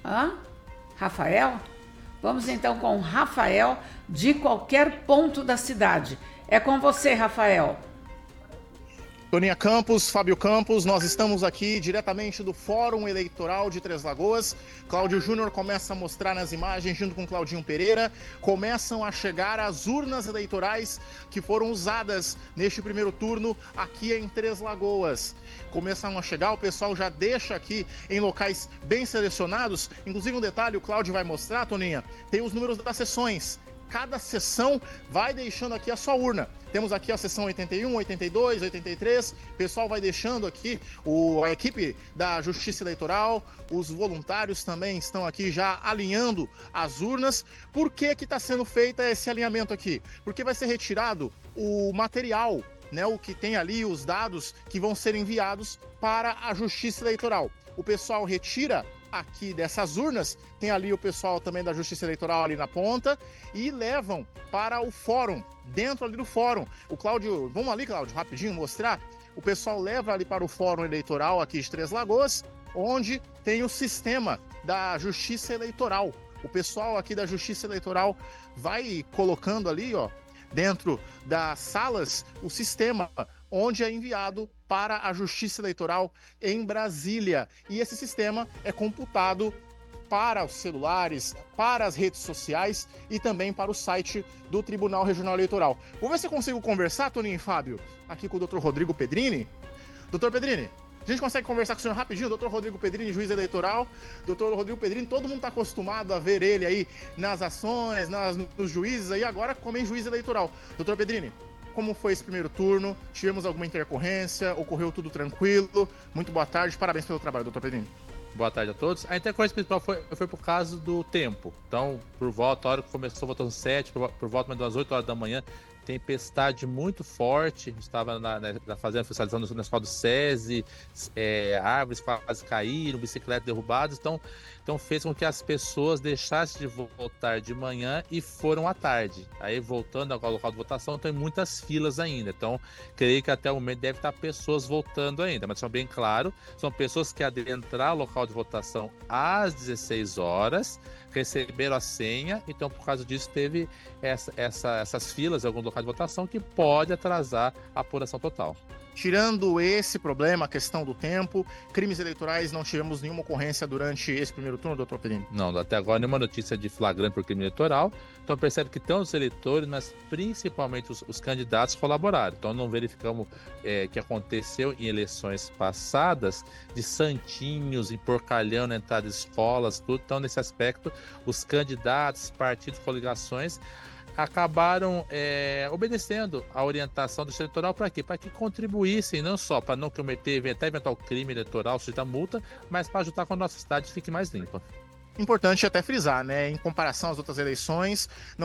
Hã? Rafael? Vamos então com Rafael, de qualquer ponto da cidade. É com você, Rafael. Toninha Campos, Fábio Campos, nós estamos aqui diretamente do Fórum Eleitoral de Três Lagoas. Cláudio Júnior começa a mostrar nas imagens, junto com Claudinho Pereira, começam a chegar as urnas eleitorais que foram usadas neste primeiro turno aqui em Três Lagoas. Começam a chegar, o pessoal já deixa aqui em locais bem selecionados. Inclusive um detalhe, o Cláudio vai mostrar, Toninha, tem os números das sessões. Cada sessão vai deixando aqui a sua urna. Temos aqui a sessão 81, 82, 83. O pessoal vai deixando aqui, a equipe da Justiça Eleitoral, os voluntários também estão aqui já alinhando as urnas. Por que está sendo feito esse alinhamento aqui? Porque vai ser retirado o material, né, o que tem ali, os dados que vão ser enviados para a Justiça Eleitoral. O pessoal retira aqui dessas urnas, tem ali o pessoal também da Justiça Eleitoral ali na ponta e levam para o fórum, dentro ali do fórum. O Cláudio, vamos ali, Cláudio, rapidinho mostrar. O pessoal leva ali para o Fórum Eleitoral aqui de Três Lagoas, onde tem o sistema da Justiça Eleitoral. O pessoal aqui da Justiça Eleitoral vai colocando ali, ó, dentro das salas, o sistema onde é enviado para a Justiça Eleitoral em Brasília. E esse sistema é computado para os celulares, para as redes sociais e também para o site do Tribunal Regional Eleitoral. Vou ver se eu consigo conversar, Toninho e Fábio, aqui com o Dr. Rodrigo Pedrini. Doutor Pedrini, a gente consegue conversar com o senhor rapidinho? Dr. Rodrigo Pedrini, juiz eleitoral. Dr. Rodrigo Pedrini, todo mundo está acostumado a ver ele aí nas ações, nos juízes aí, agora como juiz eleitoral. Dr. Pedrini, como foi esse primeiro turno? Tivemos alguma intercorrência? Ocorreu tudo tranquilo? Muito boa tarde, parabéns pelo trabalho, doutor Pedrini. Boa tarde a todos. A intercorrência principal foi por causa do tempo. Então, por volta, a hora que começou a votação 7, por volta das 8 horas da manhã, tempestade muito forte. Estava na fazenda fiscalizando no asfalto do SESI, árvores quase caíram, bicicletas derrubadas. Então fez com que as pessoas deixassem de votar de manhã e foram à tarde. Aí, voltando ao local de votação, tem muitas filas ainda. Então, creio que até o momento deve estar pessoas votando ainda. Mas, são bem claro, são pessoas que adentraram ao local de votação às 16 horas, receberam a senha. Então, por causa disso, teve essas filas em algum local de votação que pode atrasar a apuração total. Tirando esse problema, a questão do tempo, crimes eleitorais, não tivemos nenhuma ocorrência durante esse primeiro turno, doutor Pedrini? Não, até agora nenhuma notícia de flagrante por crime eleitoral. Então percebe que tanto os eleitores, mas principalmente os candidatos colaboraram. Então não verificamos que aconteceu em eleições passadas de santinhos, emporcalhando na entrada de escolas, tudo. Então nesse aspecto, os candidatos, partidos, coligações acabaram obedecendo a orientação do Justiça Eleitoral para quê? Para que contribuíssem, não só para não cometer eventual crime eleitoral, sujeitar multa, mas para ajudar com a nossa cidade fique mais limpa. Importante até frisar, né? Em comparação às outras eleições, não